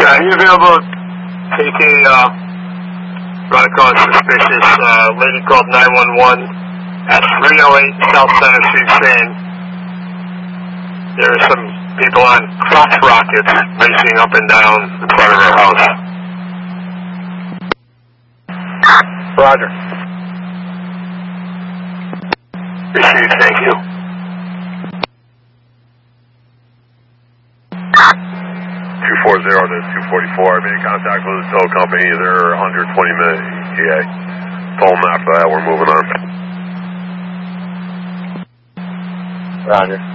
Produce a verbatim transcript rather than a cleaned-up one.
are you available to take a uh, run across suspicious uh, lady called nine one one at three oh eight South Center Street saying there are some people on crotch rockets racing up and down in front of her house. Roger. Received, thank you. two forty to two forty-four, I made contact with the tow company. They're one hundred twenty minute E T A. Told them after that we're moving on. Roger.